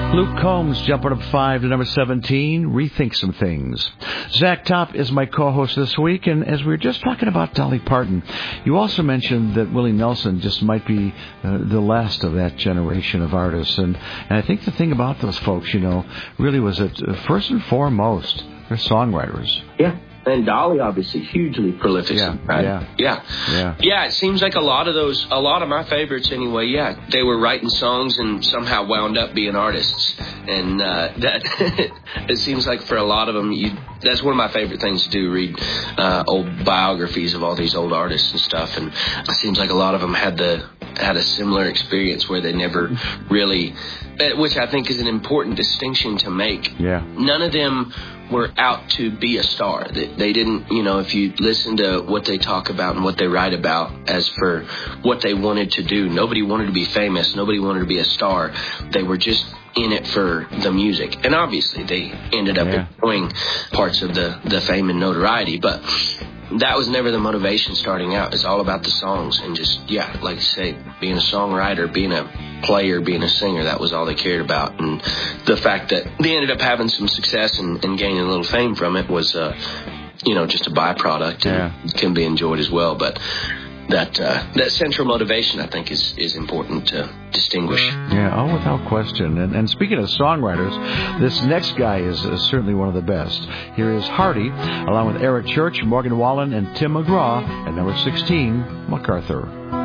Luke Combs jumping up 5 to number 17, Rethink Some Things. Zach Top is my co-host this week, and as we were just talking about Dolly Parton, you also mentioned that Willie Nelson just might be the last of that generation of artists. And I think the thing about those folks, really was that first and foremost, they're songwriters. Yeah. And Dolly, obviously, hugely prolific. Yeah. Yeah, it seems like a lot of my favorites anyway, they were writing songs and somehow wound up being artists. And that it seems like for a lot of them, that's one of my favorite things to do, read old biographies of all these old artists and stuff. And it seems like a lot of them had a similar experience where they never really, which I think is an important distinction to make. Yeah. None of them were out to be a star. They didn't, if you listen to what they talk about and what they write about as for what they wanted to do, nobody wanted to be famous. Nobody wanted to be a star. They were just in it for the music. And obviously they ended up enjoying parts of the fame and notoriety, but that was never the motivation starting out. It's all about the songs and just, like you say, being a songwriter, being a player, being a singer. That was all they cared about. And the fact that they ended up having some success and gaining a little fame from it was, just a byproduct and can be enjoyed as well. But that central motivation, I think, is important to distinguish. Yeah, without question. And speaking of songwriters, this next guy is certainly one of the best. Here is Hardy, along with Eric Church, Morgan Wallen, and Tim McGraw, at number 16, MacArthur.